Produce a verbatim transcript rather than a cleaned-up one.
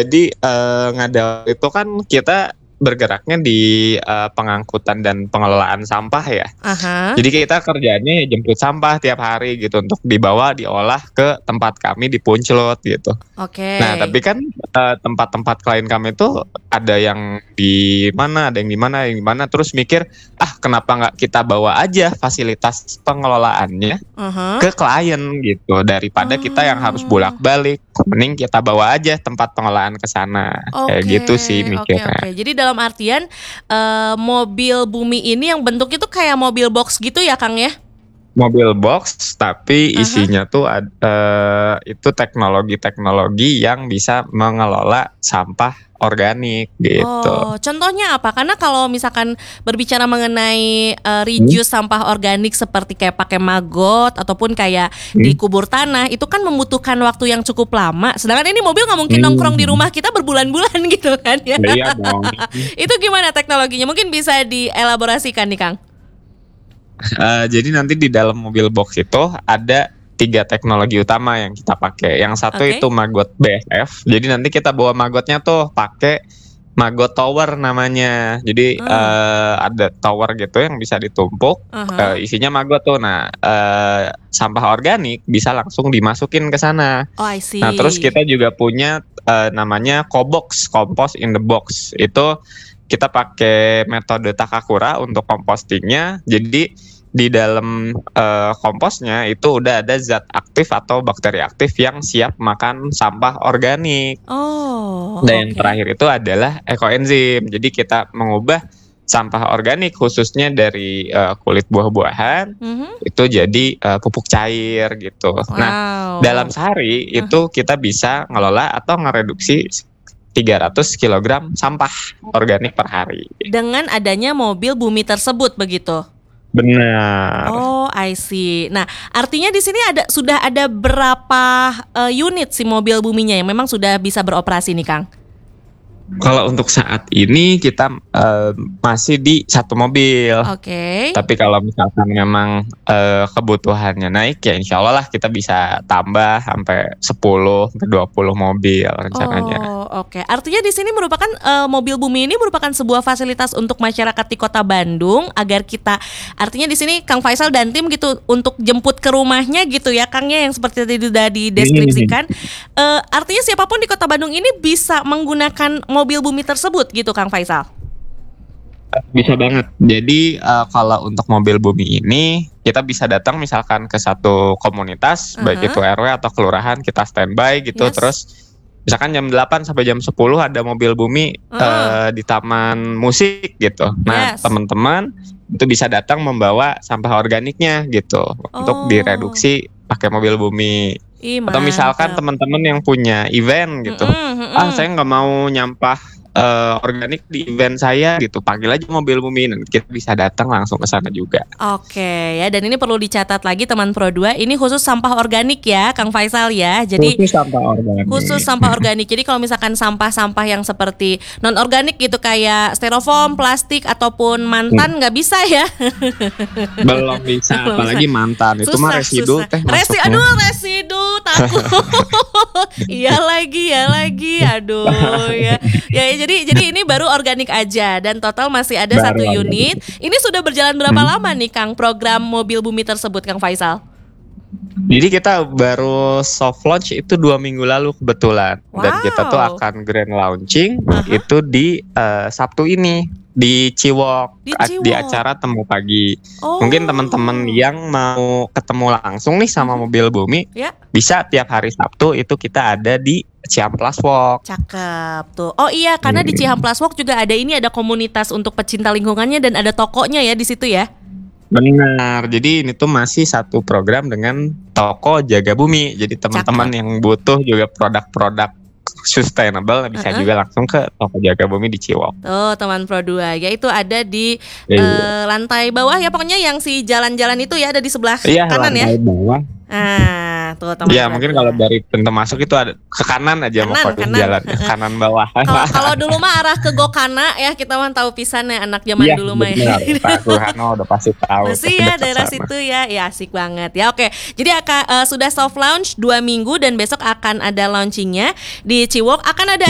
Jadi, eee, ngadal itu kan kita bergeraknya di, eee, pengangkutan dan pengelolaan sampah ya. Aha. Jadi kita kerjaannya ya jemput sampah tiap hari gitu untuk dibawa, diolah ke tempat kami di Punclut gitu. Nah Oke. tapi kan, eee, tempat-tempat klien kami tuh ada yang di mana ada yang di mana yang di mana, terus mikir, "Ah kenapa nggak kita bawa aja fasilitas pengelolaannya Aha. ke klien gitu, daripada kita yang harus Oh. bolak-balik, mending kita bawa aja tempat pengelolaan ke sana." Kayak Oke gitu sih oke mikirnya. oke. Jadi dalam artian, eee, mobil Bumi ini yang bentuknya tuh kayak mobil boks gitu ya, Kang, ya? Mobil boks, tapi Aha. isinya tuh ad eee, itu teknologi-teknologi yang bisa mengelola sampah organik gitu. Oh, contohnya apa? Karena kalau misalkan berbicara mengenai, eee, Mmm. reduce sampah organik seperti kayak pakai maggot ataupun kayak Mmm. dikubur tanah, itu kan membutuhkan waktu yang cukup lama, sedangkan ini mobil nggak mungkin Mmm, nongkrong di mhm. rumah kita berbulan-bulan gitu kan ya. Lah iya dong. Itu gimana teknologinya? Mungkin bisa dielaborasikan nih, Kang. Eee, jadi nanti di dalam mobil boks itu ada tiga teknologi utama yang kita pakai. Yang satu itu Oke. maggot B-F-F, jadi nanti kita bawa maggotnya tuh pakai maggot tower namanya. Jadi, Ah. eee, ada tower gitu yang bisa ditumpuk, Aha. eee, isinya maggot tuh. Nah, eee, sampah organik bisa langsung dimasukin ke sana. Oh, I Nah terus see. kita juga punya, eee, namanya Kobox, Compost in the Box. Itu kita pakai metode Takakura untuk composting-nya, jadi di dalam, eee, komposnya itu udah ada zat aktif atau bakteri aktif yang siap makan sampah organik. Oh, Dan yang oke. terakhir itu adalah ekoenzim. Jadi kita mengubah sampah organik khususnya dari, eee, kulit buah-buahan, Mhm. itu jadi, eee, pupuk cair gitu. Nah dalam Wow. sehari Aha. itu kita bisa ngelola atau ngereduksi tiga ratus kilogram sampah organik per hari. Dengan adanya mobil Bumi tersebut begitu? Benar. Oh, I see. Nah, artinya di sini ada sudah ada berapa, eee, unit si mobil Buminya yang memang sudah bisa beroperasi nih, Kang? Kalau untuk saat ini kita, eee, masih di satu mobil. Oke. Tapi kalau misalkan memang, eee, kebutuhannya naik ya insyaallah lah kita bisa tambah sampai sepuluh sampai dua puluh mobil rencananya. Oh, oke. Artinya di sini merupakan, eee, mobil Bumi ini merupakan sebuah fasilitas untuk masyarakat di Kota Bandung agar kita artinya di sini Kang Faisal dan tim gitu untuk jemput ke rumahnya gitu ya, Kang, ya, yang seperti tadi udah dideskripsikan. Eee, artinya siapa pun di Kota Bandung ini bisa menggunakan mobil Bumi tersebut gitu, Kang Faisal? Bisa banget. Jadi, eee, kalau untuk mobil Bumi ini kita bisa datang misalkan ke satu komunitas, baik itu Aha. R-W atau kelurahan, kita standby gitu, Yes. terus misalkan jam delapan sampai jam sepuluh ada mobil Bumi, Heeh. eee, di taman musik gitu. Nah Yes. teman-teman itu bisa datang membawa sampah organiknya gitu, untuk Oh. direduksi pakai mobil Bumi. Ih, Atau misalkan mantap. teman-teman yang punya event gitu, Mhm "Ah mhm. saya nggak mau nyampah, eee, organik di event saya," gitu, panggil aja mobil Bumi, nanti kita bisa datang langsung ke sana juga. Oke, ya dan ini perlu dicatat lagi teman Pro dua, ini khusus sampah organik ya, Kang Faisal ya. Jadi Khusus sampah khusus organik. sampah organik. Jadi kalau misalkan sampah-sampah yang seperti non-organik gitu kayak styrofoam, plastik, ataupun Mmm. mantan nggak bisa ya. Belum bisa, Belum bisa. apalagi mantan, itu mah Susah residu susah. teh Resi masuknya. aduh residu takut. Iya lagi iya lagi, aduh ya. Ya jadi jadi ini baru organik aja dan total masih ada Baru satu organik. unit. Ini sudah berjalan berapa Mmm. lama nih, Kang, program mobil Bumi tersebut, Kang Faisal? Jadi kita baru soft launch itu dua minggu lalu kebetulan, dan kita tuh Wow. akan grand launching Aha. itu di, eee, Sabtu ini, di Ciwok, Di a di Ciwok. acara Temu Pagi. Mungkin teman-teman Oh. yang mau ketemu langsung nih sama Mhm. mobil Bumi, Ya. bisa tiap hari Sabtu itu kita ada di Cihampelas Walk. Cakep tuh. Oh iya, karena di Mhm. Cihampelas Walk juga ada ini, ada komunitas untuk pecinta lingkungannya dan ada tokonya ya di situ ya? Benar, jadi ini tuh masih satu program dengan toko Jaga Bumi. Jadi teman-teman Cakep. yang butuh juga produk-produk sustainable bisa Heeh. juga langsung ke toko Jaga Bumi di Ciwok. Tuh teman Pro dua, ya itu ada di, Iya. eee, lantai bawah ya pokoknya yang si jalan-jalan itu ya, ada di sebelah Iya kanan ya? lantai bawah. Ah, tuh teman Iya Pro mungkin kalau dua. dari pintu masuk itu ada ke kanan aja Kanan pokoknya kanan, jalannya, heeh. kanan bawah. Kalau kalau dulu mah arah ke Gokana ya, kita mah tahu pisan ya anak zaman Iya dulu mah ya. benar, Pak Suharno udah pasti tahu tuh Masih ya dekat daerah sana. situ ya, ya asik banget ya. Oke, jadi aka eee, sudah soft launch dua minggu dan besok akan ada launching-nya di Ciwok, akan ada